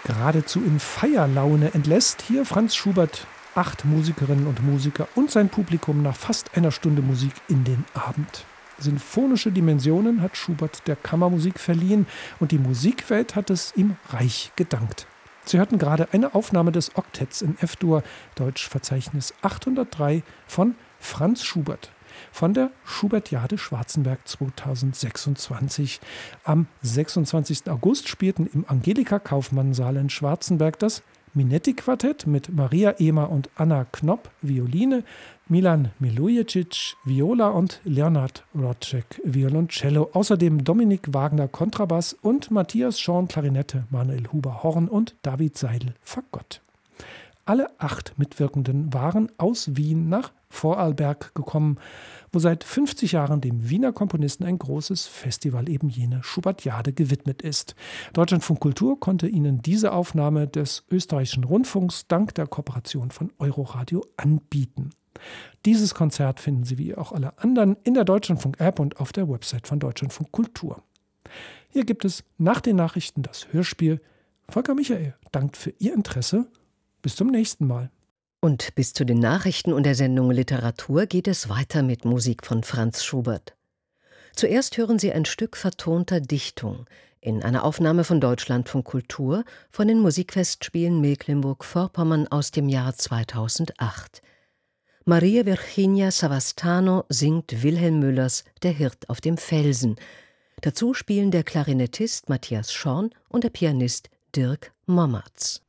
geradezu in Feierlaune entlässt hier Franz Schubert 8 Musikerinnen und Musiker und sein Publikum nach fast einer Stunde Musik in den Abend. Sinfonische Dimensionen hat Schubert der Kammermusik verliehen und die Musikwelt hat es ihm reich gedankt. Sie hörten gerade eine Aufnahme des Oktetts in F-Dur, Deutschverzeichnis 803 von Franz Schubert von der Schubertiade Schwarzenberg 2026. Am 26. August spielten im Angelika-Kaufmann-Saal in Schwarzenberg das Minetti-Quartett mit Maria Ehmer und Anna Knopp, Violine, Milan Milujicic, Viola und Leonard Rodczek, Violoncello. Außerdem Dominik Wagner, Kontrabass und Matthias Schorn, Klarinette, Manuel Huber, Horn und David Seidel, Fagott. Alle 8 Mitwirkenden waren aus Wien nach Vorarlberg gekommen, wo seit 50 Jahren dem Wiener Komponisten ein großes Festival, eben jene Schubertiade, gewidmet ist. Deutschlandfunk Kultur konnte Ihnen diese Aufnahme des österreichischen Rundfunks dank der Kooperation von Euroradio anbieten. Dieses Konzert finden Sie wie auch alle anderen in der Deutschlandfunk-App und auf der Website von Deutschlandfunk Kultur. Hier gibt es nach den Nachrichten das Hörspiel. Volker Michael dankt für Ihr Interesse. Bis zum nächsten Mal. Und bis zu den Nachrichten und der Sendung Literatur geht es weiter mit Musik von Franz Schubert. Zuerst hören Sie ein Stück vertonter Dichtung in einer Aufnahme von Deutschlandfunk Kultur von den Musikfestspielen Mecklenburg-Vorpommern aus dem Jahr 2008. Maria Virginia Savastano singt Wilhelm Müllers Der Hirt auf dem Felsen. Dazu spielen der Klarinettist Matthias Schorn und der Pianist Dirk Mommertz.